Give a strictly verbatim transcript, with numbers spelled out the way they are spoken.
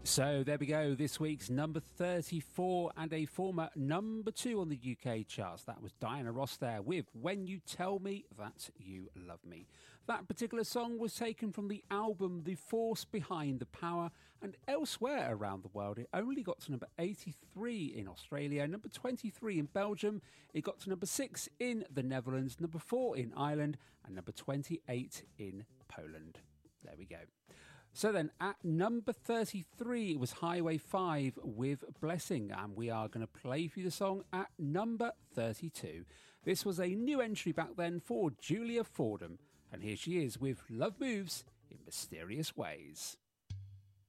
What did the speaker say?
So there we go, this week's number thirty-four and a former number two on the U K charts. That was Diana Ross there with When You Tell Me That You Love Me. That particular song was taken from the album The Force Behind the Power, and elsewhere around the world it only got to number eighty-three in Australia, number twenty-three in Belgium, it got to number six in the Netherlands, number four in Ireland, and number twenty-eight in Poland. There we go. So then, at number thirty-three, it was Highway five with Blessing, and we are going to play for you the song at number thirty-two. This was a new entry back then for Julia Fordham, and here she is with Love Moves in Mysterious Ways.